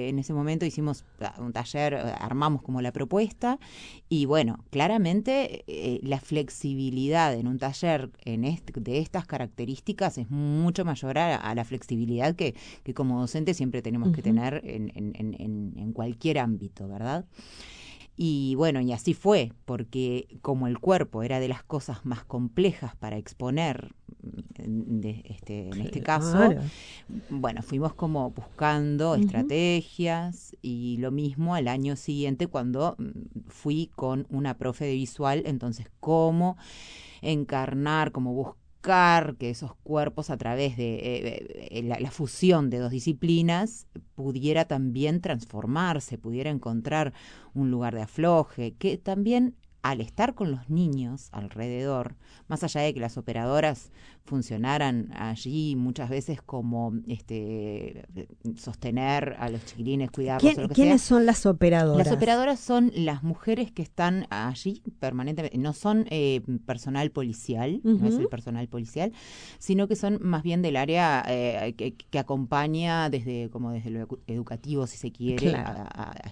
en ese momento hicimos un taller, armamos como la propuesta y bueno, claramente la flexibilidad en un taller de estas características es mucho mayor a la flexibilidad que como docente siempre tenemos que tener en cualquier ámbito, ¿verdad? Y bueno, y así fue, porque como el cuerpo era de las cosas más complejas para exponer, en este caso, bueno, fuimos como buscando estrategias y lo mismo al año siguiente cuando fui con una profe de visual, entonces cómo encarnar, cómo buscar que esos cuerpos a través de la fusión de dos disciplinas pudiera también transformarse, pudiera encontrar un lugar de afloje, que también al estar con los niños alrededor, más allá de que las operadoras funcionaran allí muchas veces como sostener a los chiquilines, cuidarlos o lo que sea. ¿Quiénes son las operadoras? Las operadoras son las mujeres que están allí permanentemente, no son personal policial, no es el personal policial, sino que son más bien del área que acompaña desde lo educativo, si se quiere, claro.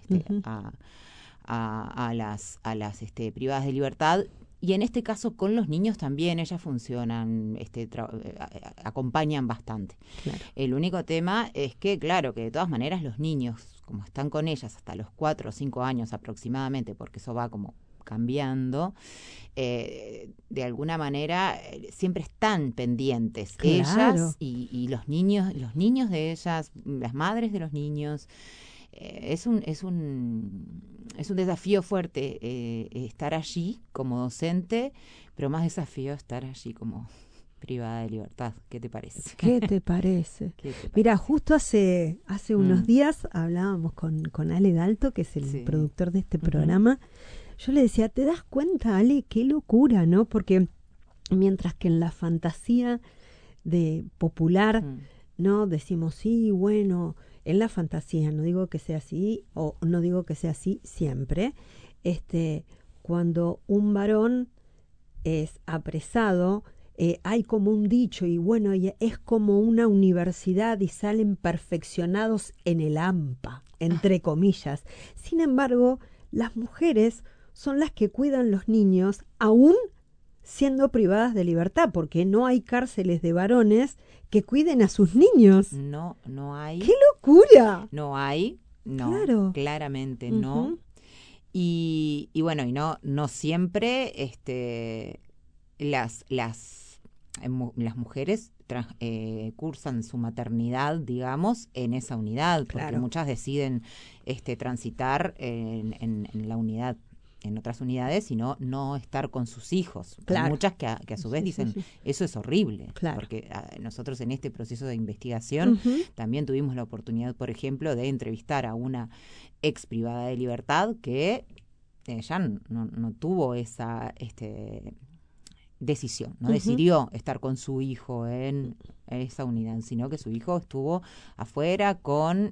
a las privadas de libertad. Y en este caso con los niños también ellas funcionan, acompañan bastante. Claro. El único tema es que, claro, que de todas maneras los niños, como están con ellas hasta los 4 o 5 años aproximadamente, porque eso va como cambiando, de alguna manera siempre están pendientes, claro, ellas y los niños de ellas, las madres de los niños. Es un desafío fuerte estar allí como docente, pero más desafío estar allí como privada de libertad. ¿Qué te parece? ¿Qué te parece? Mira, justo hace unos días hablábamos con Ale Dalto, que es el productor de este programa. Yo le decía, ¿te das cuenta, Ale? Qué locura, ¿no? Porque mientras que en la fantasía de popular, ¿no? Decimos, sí, bueno, en la fantasía, no digo que sea así, o no digo que sea así siempre, cuando un varón es apresado, hay como un dicho, y bueno, es como una universidad y salen perfeccionados en el AMPA, entre comillas. Sin embargo, las mujeres son las que cuidan los niños, aún siendo privadas de libertad, porque no hay cárceles de varones que cuiden a sus niños. No hay. ¡Qué locura! No hay, no, claro. Claramente no. Y bueno, y no siempre las mujeres cursan su maternidad, digamos, en esa unidad, porque muchas deciden transitar en la unidad, en otras unidades, y no estar con sus hijos. Hay muchas que a su vez dicen, eso es horrible, porque nosotros en este proceso de investigación también tuvimos la oportunidad, por ejemplo, de entrevistar a una ex privada de libertad que ya no tuvo esa decisión, no decidió estar con su hijo en esa unidad, sino que su hijo estuvo afuera con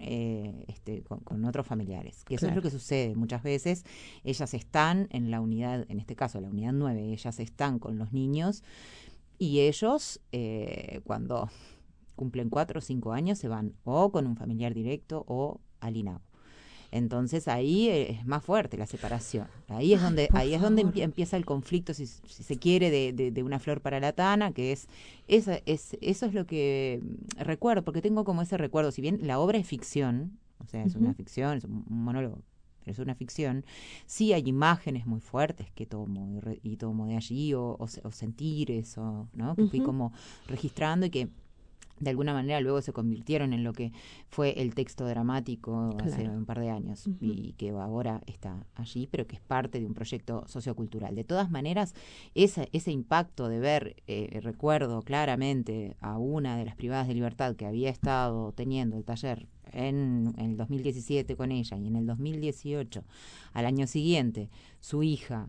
otros familiares, que eso es lo que sucede muchas veces. Ellas están en la unidad, en este caso la unidad 9, ellas están con los niños y ellos cuando cumplen 4 o 5 años se van o con un familiar directo o al INAU. Entonces ahí es más fuerte la separación. Ahí es donde empieza el conflicto, si se quiere, de una flor para la tana, que eso es lo que recuerdo, porque tengo como ese recuerdo, si bien la obra es ficción, o sea, es una ficción, es un monólogo, pero es una ficción, sí hay imágenes muy fuertes que tomo y tomo de allí, o sentires, ¿no? Que fui como registrando y que de alguna manera luego se convirtieron en lo que fue el texto dramático hace un par de años y que ahora está allí, pero que es parte de un proyecto sociocultural. De todas maneras, ese impacto de ver, recuerdo claramente a una de las privadas de libertad que había estado teniendo el taller en el 2017 con ella y en el 2018, al año siguiente, su hija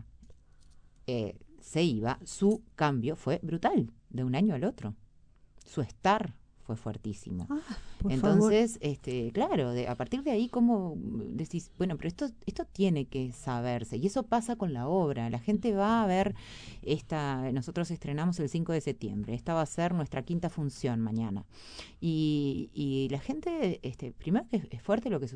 se iba, su cambio fue brutal, de un año al otro. Su estar fue fuertísimo. Entonces, claro, a partir de ahí, como decís, bueno, pero esto tiene que saberse. Y eso pasa con la obra. La gente va a ver nosotros estrenamos el 5 de septiembre. Esta va a ser nuestra 5ª función mañana. Y la gente, primero que es fuerte lo que